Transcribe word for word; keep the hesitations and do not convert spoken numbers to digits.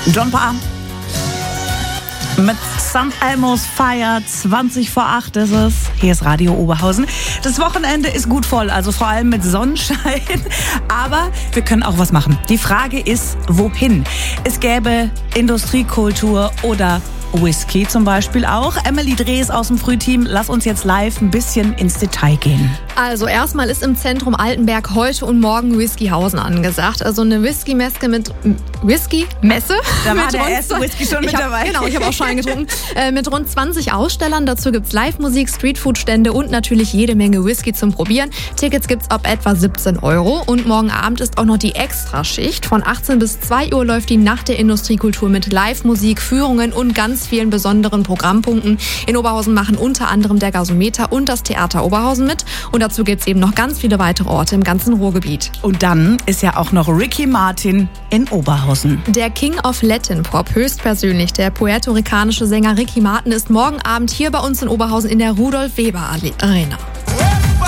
John Parr mit Sankt Elmo's Fire, zwanzig vor acht ist es. Hier ist Radio Oberhausen. Das Wochenende ist gut voll, also vor allem mit Sonnenschein. Aber wir können auch was machen. Die Frage ist, wohin? Es gäbe Industriekultur oder Whisky zum Beispiel auch. Emily Drees aus dem Frühteam, lass uns jetzt live ein bisschen ins Detail gehen. Also erstmal ist im Zentrum Altenberg heute und morgen Whiskyhausen angesagt. Also eine Whisky-Messe mit Whisky-Messe. Da war der erste Whisky schon mit hab, dabei. Genau, ich habe auch schon eingetrunken. äh, mit rund zwanzig Ausstellern. Dazu gibt's Live-Musik, Streetfood-Stände und natürlich jede Menge Whisky zum Probieren. Tickets gibt's ab etwa siebzehn Euro. Und morgen Abend ist auch noch die Extraschicht. Von achtzehn bis zwei Uhr läuft die Nacht der Industriekultur mit Live-Musik, Führungen und ganz vielen besonderen Programmpunkten. In Oberhausen machen unter anderem der Gasometer und das Theater Oberhausen mit. Und dazu gibt es eben noch ganz viele weitere Orte im ganzen Ruhrgebiet. Und dann ist ja auch noch Ricky Martin in Oberhausen. Der King of Latin Pop, höchstpersönlich, der puerto-ricanische Sänger Ricky Martin, ist morgen Abend hier bei uns in Oberhausen in der Rudolf-Weber Arena.